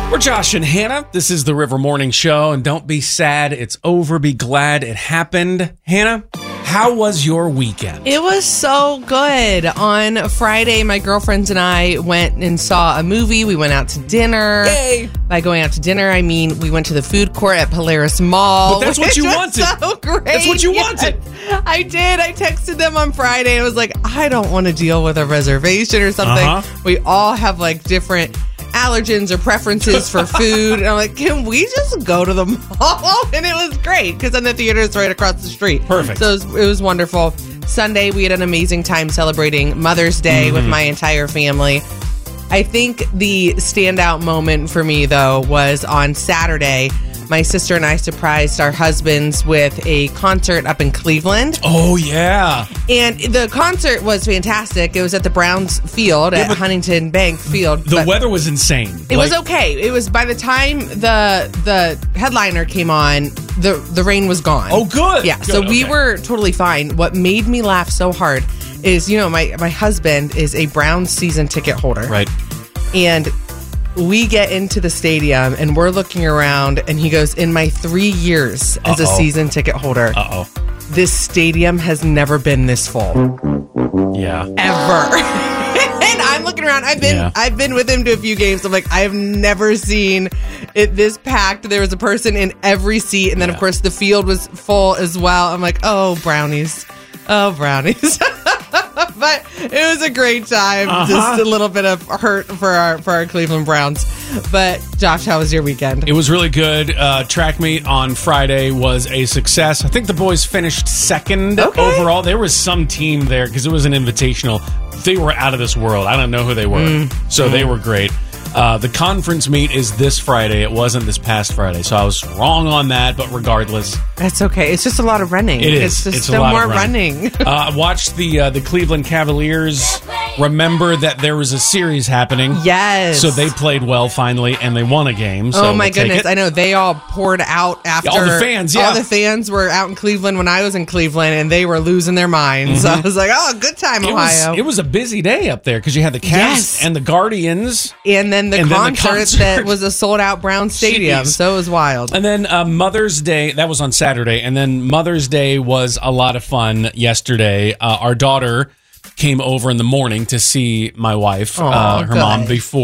We're Josh and Hannah. This is the River Morning Show, and don't be sad. It's over. Be glad it happened. Hannah, how was your weekend? It was so good. On Friday, my girlfriends and I went and saw a movie. We went out to dinner. Yay! By going out to dinner, I mean we went to the food court at Polaris Mall. But that's what you wanted. So great. That's what you wanted. I did. I texted them on Friday. And I was like, I don't want to deal with a reservation or something. We all have like different allergens or preferences for food. And I'm like, can we just go to the mall? And it was great because then the theater is right across the street. Perfect. So it was wonderful. Sunday, we had an amazing time celebrating Mother's Day with my entire family. I think the standout moment for me, though, was on Saturday. My sister and I surprised our husbands with a concert up in Cleveland. Oh, yeah. And the concert was fantastic. It was at the Browns Field at Huntington Bank Field. The weather was insane. It was okay. It was by the time the headliner came on, the rain was gone. Oh, good. Yeah, Good, so we okay. were totally fine. What made me laugh so hard is, my husband is a Browns season ticket holder. Right. And we get into the stadium and we're looking around and he goes, in my 3 years as a season ticket holder, this stadium has never been this full. Yeah. Ever. And I'm looking around. I've been with him to a few games. I'm like, I have never seen it this packed. There was a person in every seat. And then, of course, the field was full as well. I'm like, oh, brownies. Oh, brownies. But it was a great time. Just a little bit of hurt for our Cleveland Browns. But Josh, how was your weekend? It was really good. Track meet on Friday was a success. I think the boys finished second overall. There was some team there because it was an invitational. They were out of this world. I don't know who they were. So they were great. The conference meet is this Friday. It wasn't this past Friday. So I was wrong on that, but regardless. That's okay. It's just a lot of running. It is. It's just no more running. I watched the Cleveland Cavaliers. Remember that there was a series happening. Yes. So they played well finally, and they won a game. So oh my goodness! I know they all poured out after all the fans. Yeah, all the fans were out in Cleveland when I was in Cleveland, and they were losing their minds. So I was like, "Oh, good time, Ohio." It was a busy day up there because you had the Cavs and the Guardians, and then the concert that was a sold-out Brown Stadium. Jeez. So it was wild. And then Mother's Day, that was on Saturday, and then Mother's Day was a lot of fun yesterday. Our daughter came over in the morning to see my wife, her mom,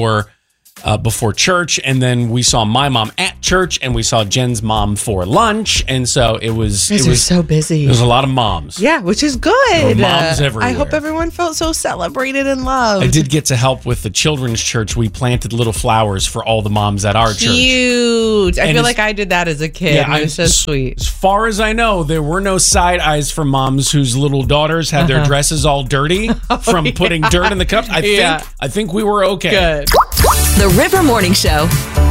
before church, and then we saw my mom at church, and we saw Jen's mom for lunch, and so it was so busy. There was a lot of moms. Yeah, which is good. There were moms everywhere. I hope everyone felt so celebrated and loved. I did get to help with the children's church. We planted little flowers for all the moms at our church. Cute. I feel like I did that as a kid. Yeah, it was so sweet. As far as I know, there were no side eyes from moms whose little daughters had their dresses all dirty from putting dirt in the cups. I think we were okay. Good. The River Morning Show.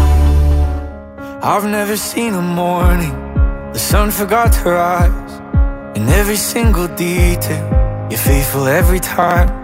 I've never seen a morning the sun forgot to rise. In every single detail, you're faithful every time.